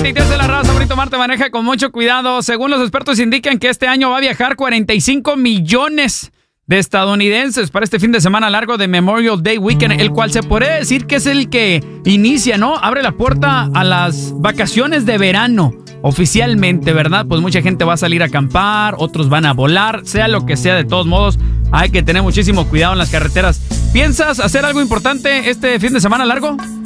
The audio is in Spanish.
Dice la raza, bonito Marte, maneja con mucho cuidado. Según los expertos indican que este año va a viajar 45 millones de estadounidenses para este fin de semana largo de Memorial Day Weekend, el cual se podría decir que es el que inicia, ¿no? Abre la puerta a las vacaciones de verano, oficialmente, ¿verdad? Pues mucha gente va a salir a acampar, otros van a volar, sea lo que sea, de todos modos, hay que tener muchísimo cuidado en las carreteras. ¿Piensas hacer algo importante este fin de semana largo?